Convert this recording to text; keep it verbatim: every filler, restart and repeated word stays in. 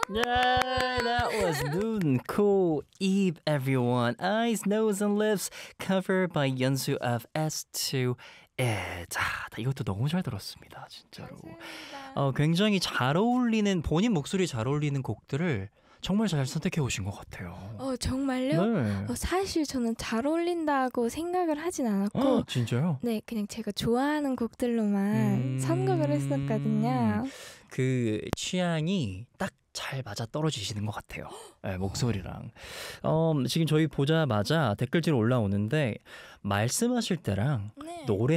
Yeah, that was Mood and Cool Eve, everyone. Eyes, Nose, and Lips, covered by 연수 of 에스 투. 예, 자, 이것도 너무 잘 들었습니다, 진짜로. 어, 굉장히 잘 어울리는, 본인 목소리 잘 어울리는 곡들을 정말 잘 선택해 오신 것 같아요. 어, 정말요? 네. 어, 사실 저는 잘 어울린다고 생각을 하진 않았고 어, 진짜요? 네, 그냥 제가 좋아하는 곡들로만 음... 선곡을 했었거든요. 그 취향이 딱 잘 맞아 떨어지시는 것 같아요. 네, 목소리랑. 어, 지금 저희 보자마자 댓글들이 올라오는데 말씀하실 때랑 네. 노래